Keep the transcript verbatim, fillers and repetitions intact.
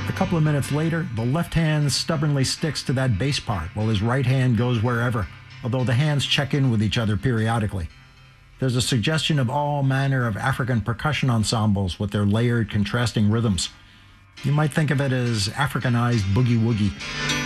A couple of minutes later, the left hand stubbornly sticks to that bass part while his right hand goes wherever, although the hands check in with each other periodically. There's a suggestion of all manner of African percussion ensembles with their layered, contrasting rhythms. You might think of it as Africanized boogie-woogie.